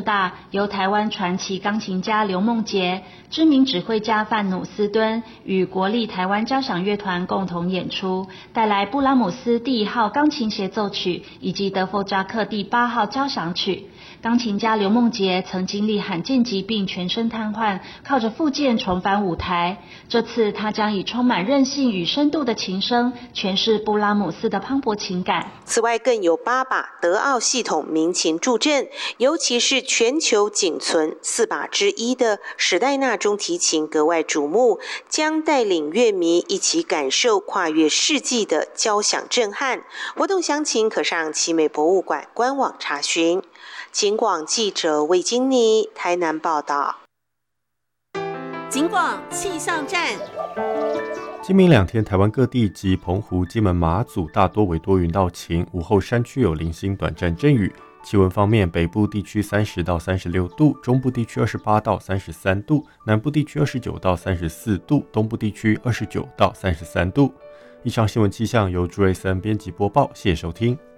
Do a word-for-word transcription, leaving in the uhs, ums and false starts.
盛大，由台湾传奇钢琴家刘梦洁、知名指挥家范努斯敦与国立台湾交响乐团共同演出，带来布拉姆斯第一号钢琴协奏曲以及德弗扎克第八号交响曲。钢琴家刘梦洁曾经历罕见疾病，全身瘫痪，靠着复健重返舞台。这次他将以充满韧性与深度的琴声诠释布拉姆斯的磅礴情感。 此外，更有八把德奥系统民琴助阵，尤其是全球仅存四把之一的史黛纳中提琴格外瞩目，将带领乐迷一起感受跨越世纪的交响震撼。活动详情可上奇美博物馆官网查询。警广记者魏金妮台南报道。 警广气象站。 今明两天，台湾各地及澎湖、金门、马祖大多为多云到晴，午后山区有零星短暂阵雨。气温方面，北部地区三十到三十六度，中部地区二十八到三十三度，南部地区二十九到三十四度，东部地区二十九到三十三度。以上新闻气象由朱瑞森编辑播报，谢谢收听。